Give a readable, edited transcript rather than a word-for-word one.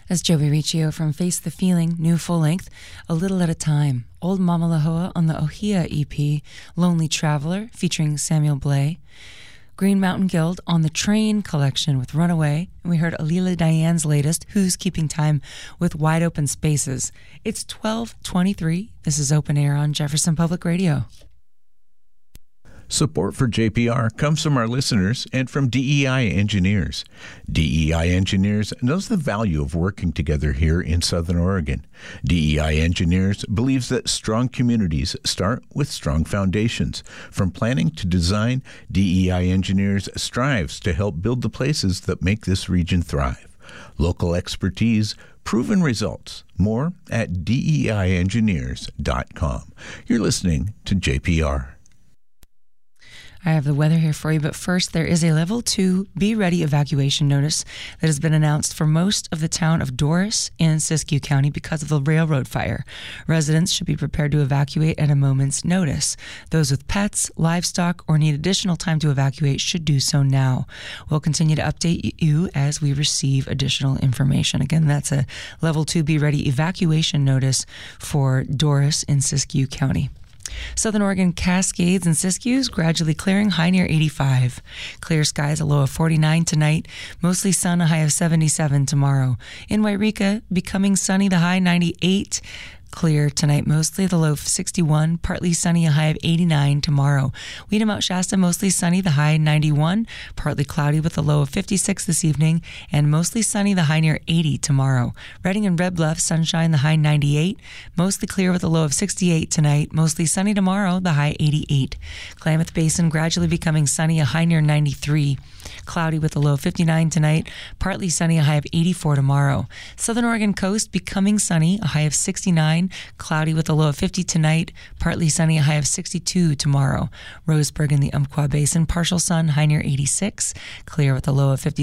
That's Joey Riccio from Face the Feeling, new full length, A Little at a Time. Old Mama Lahoa on the Ohia EP, Lonely Traveler, featuring Samuel Blay. Green Mountain Guild on the Train collection with Runaway. And we heard Alila Diane's latest, Who's Keeping Time, with Wide Open Spaces. It's 12:23. This is Open Air on Jefferson Public Radio. Support for JPR comes from our listeners and from DEI Engineers. DEI Engineers knows the value of working together here in Southern Oregon. DEI Engineers believes that strong communities start with strong foundations. From planning to design, DEI Engineers strives to help build the places that make this region thrive. Local expertise, proven results. More at DEIengineers.com. You're listening to JPR. I have the weather here for you, but first there is a level 2 Be Ready evacuation notice that has been announced for most of the town of Doris in Siskiyou County because of the railroad fire. Residents should be prepared to evacuate at a moment's notice. Those with pets, livestock, or need additional time to evacuate should do so now. We'll continue to update you as we receive additional information. Again, that's a level 2 Be Ready evacuation notice for Doris in Siskiyou County. Southern Oregon Cascades and Siskiyou's gradually clearing, high near 85. Clear skies, a low of 49 tonight. Mostly sun, a high of 77 tomorrow. In Wairika, becoming sunny, the high 98. Clear tonight mostly, the low of 61, partly sunny, a high of 89 tomorrow. Weeda Mount Shasta, mostly sunny, the high 91, partly cloudy with a low of 56 this evening, and mostly sunny, the high near 80 tomorrow. Redding and Red Bluff, sunshine, the high 98, mostly clear with a low of 68 tonight, mostly sunny tomorrow, the high 88. Klamath Basin, gradually becoming sunny, a high near 93. Cloudy with a low of 59 tonight, partly sunny, a high of 84 tomorrow. Southern Oregon coast, becoming sunny, a high of 69, cloudy with a low of 50 tonight, partly sunny, a high of 62 tomorrow. Roseburg in the Umpqua Basin, partial sun, high near 86, clear with a low of 50.